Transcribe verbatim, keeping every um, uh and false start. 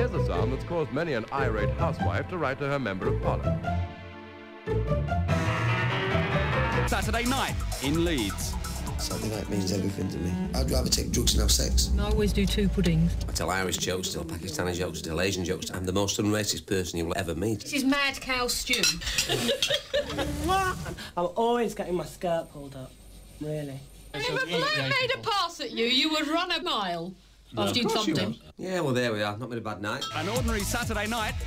Here's a sound that's caused many an irate housewife to write to her Member of Parliament. Saturday night in Leeds. Saturday night means everything to me. I'd rather take drugs than have sex. I always do two puddings. I tell Irish jokes, tell Pakistani jokes, tell Asian jokes. I'm the most unracist person you will ever meet. This is mad cow stew. I'm always getting my skirt pulled up, really. If a bloke made a pass at you, you would run a mile no, after you'd thumped him. Yeah, well, there we are. Not been a bad night. An ordinary Saturday night